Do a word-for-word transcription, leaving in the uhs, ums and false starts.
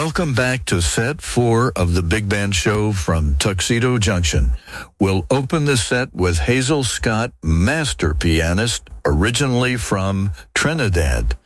Welcome back to set four of the Big Band Show from Tuxedo Junction. We'll open the set with Hazel Scott, master pianist, originally from Trinidad.